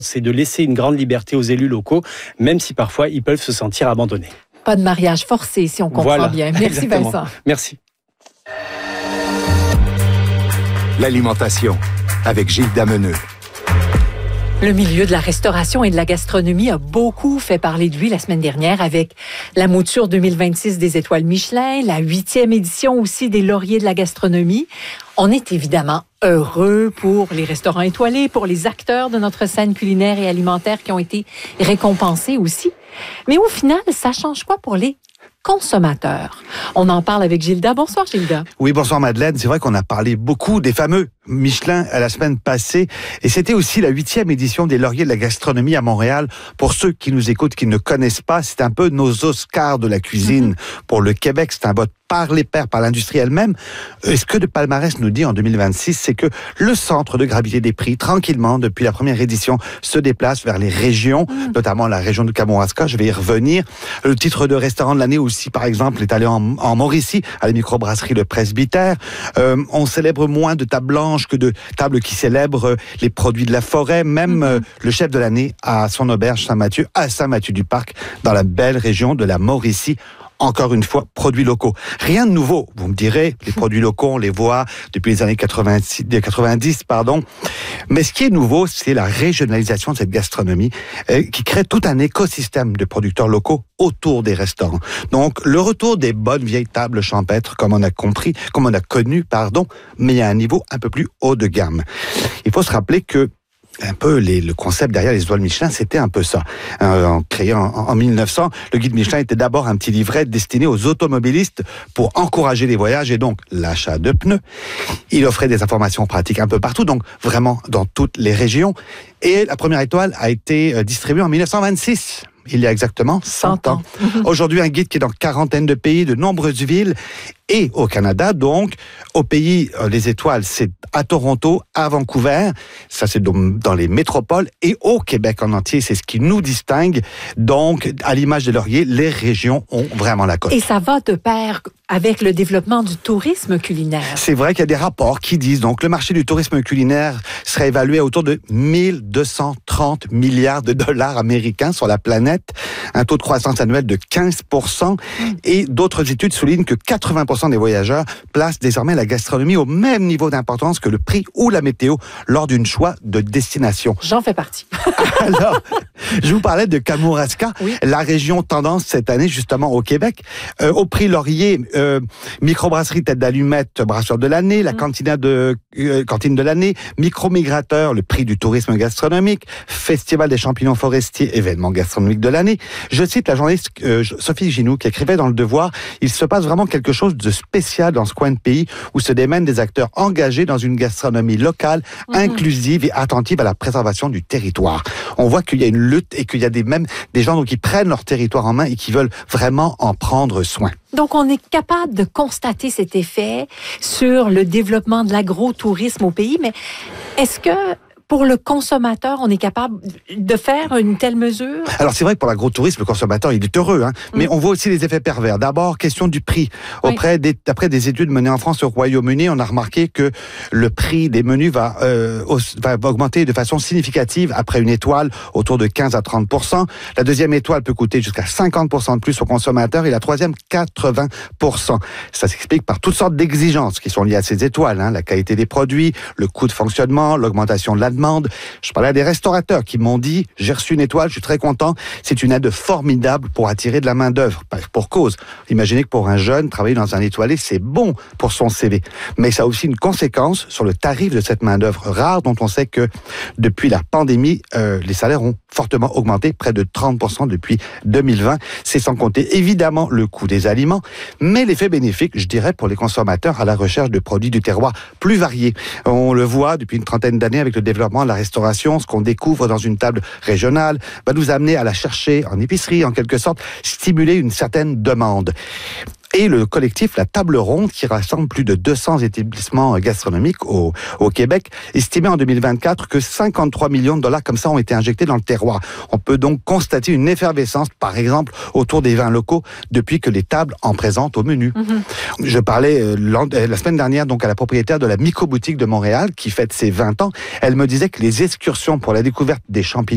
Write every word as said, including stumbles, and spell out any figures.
c'est de laisser une grande liberté aux élus locaux, même si parfois ils peuvent se sentir abandonnés. Pas de mariage forcé, si on comprend voilà, bien. Merci exactement. Vincent. Merci. L'alimentation, avec Gilles Dameneux. Le milieu de la restauration et de la gastronomie a beaucoup fait parler de lui la semaine dernière avec la mouture deux mille vingt-six des étoiles Michelin, la huitième édition aussi des lauriers de la gastronomie. On est évidemment heureux pour les restaurants étoilés, pour les acteurs de notre scène culinaire et alimentaire qui ont été récompensés aussi. Mais au final, ça change quoi pour les consommateurs? On en parle avec Gilda. Bonsoir Gilda. Oui, bonsoir Madeleine. C'est vrai qu'on a parlé beaucoup des fameux Michelin à la semaine passée et c'était aussi la huitième édition des lauriers de la gastronomie à Montréal. Pour ceux qui nous écoutent, qui ne connaissent pas, c'est un peu nos Oscars de la cuisine. Mm-hmm. Pour le Québec, c'est un vote par les pairs, par l'industrie elle-même. Et ce que le palmarès nous dit en deux mille vingt-six, c'est que le centre de gravité des prix, tranquillement, depuis la première édition, se déplace vers les régions, mm. notamment la région de Kamouraska. Je vais y revenir. Le titre de restaurant de l'année aussi, par exemple, est allé en, en Mauricie, à la microbrasserie Le Presbytère. Euh, on célèbre moins de tables blanches que de tables qui célèbrent les produits de la forêt. Même mm. euh, le chef de l'année à son auberge Saint-Mathieu, à Saint-Mathieu-du-Parc, dans la belle région de la Mauricie. Encore une fois, produits locaux. Rien de nouveau, vous me direz, les produits locaux, on les voit depuis les années quatre-vingt-dix, pardon. Mais ce qui est nouveau, c'est la régionalisation de cette gastronomie euh, qui crée tout un écosystème de producteurs locaux autour des restaurants. Donc, le retour des bonnes vieilles tables champêtres, comme on a compris, comme on a connu, pardon, mais à un niveau un peu plus haut de gamme. Il faut se rappeler que un peu les, le concept derrière les étoiles Michelin, c'était un peu ça. Euh, en créé en, en mille neuf cents, le guide Michelin était d'abord un petit livret destiné aux automobilistes pour encourager les voyages et donc l'achat de pneus. Il offrait des informations pratiques un peu partout, donc vraiment dans toutes les régions. Et la première étoile a été distribuée en mille neuf cent vingt-six. Il y a exactement cent ans. Aujourd'hui, un guide qui est dans quarantaine de pays, de nombreuses villes et au Canada. Donc, au pays, les étoiles, c'est à Toronto, à Vancouver. Ça, c'est dans les métropoles et au Québec en entier. C'est ce qui nous distingue. Donc, à l'image des lauriers, les régions ont vraiment la cote. Et ça va de pair avec le développement du tourisme culinaire. C'est vrai qu'il y a des rapports qui disent donc le marché du tourisme culinaire serait évalué à autour de mille deux cent trente milliards de dollars américains sur la planète, un taux de croissance annuel de quinze pour cent. Mmh. Et d'autres études soulignent que quatre-vingts pour cent des voyageurs placent désormais la gastronomie au même niveau d'importance que le prix ou la météo lors d'une choix de destination. J'en fais partie. Alors, je vous parlais de Kamouraska, oui. La région tendance cette année justement au Québec. Euh, au prix Laurier, euh, microbrasserie tête d'allumette, brasseur de l'année, la mmh. cantine de euh, cantine de l'année, micro-migrateur, le prix du tourisme gastronomique, festival des champignons forestiers, événement gastronomique de l'année. Je cite la journaliste euh, Sophie Ginoux qui écrivait dans Le Devoir, il se passe vraiment quelque chose de spécial dans ce coin de pays où se démènent des acteurs engagés dans une gastronomie locale, mmh. inclusive et attentive à la préservation du territoire. On voit qu'il y a une lutte et qu'il y a des, même des gens donc, qui prennent leur territoire en main et qui veulent vraiment en prendre soin. Donc, on est capable de constater cet effet sur le développement de l'agrotourisme au pays, mais est-ce que pour le consommateur, on est capable de faire une telle mesure? Alors, c'est vrai que pour l'agrotourisme, le consommateur, il est heureux, hein, mmh. mais on voit aussi les effets pervers. D'abord, question du prix. Oui. Auprès des, d'après des études menées en France et au Royaume-Uni, on a remarqué que le prix des menus va, euh, va augmenter de façon significative après une étoile, autour de quinze à trente pour cent. La deuxième étoile peut coûter jusqu'à cinquante pour cent de plus au consommateur et la troisième, quatre-vingts pour cent. Ça s'explique par toutes sortes d'exigences qui sont liées à ces étoiles, hein, la qualité des produits, le coût de fonctionnement, l'augmentation de la demande. Je parlais à des restaurateurs qui m'ont dit « J'ai reçu une étoile, je suis très content. C'est une aide formidable pour attirer de la main-d'œuvre. » Pour cause. Imaginez que pour un jeune, travailler dans un étoilé, c'est bon pour son C V. Mais ça a aussi une conséquence sur le tarif de cette main-d'œuvre rare dont on sait que depuis la pandémie, euh, les salaires ont fortement augmenté, près de trente pour cent depuis deux mille vingt. C'est sans compter évidemment le coût des aliments, mais l'effet bénéfique, je dirais, pour les consommateurs à la recherche de produits du terroir plus variés. On le voit depuis une trentaine d'années avec le développement de la restauration, ce qu'on découvre dans une table régionale va nous amener à la chercher en épicerie, en quelque sorte, stimuler une certaine demande. Et le collectif La Table Ronde, qui rassemble plus de deux cents établissements gastronomiques au, au Québec, estimait en deux mille vingt-quatre que cinquante-trois millions de dollars comme ça ont été injectés dans le terroir. On peut donc constater une effervescence, par exemple, autour des vins locaux, depuis que les tables en présentent au menu. Mm-hmm. Je parlais euh, la semaine dernière donc à la propriétaire de la micro-boutique de Montréal, qui fête ses vingt ans. Elle me disait que les excursions pour la découverte des champignons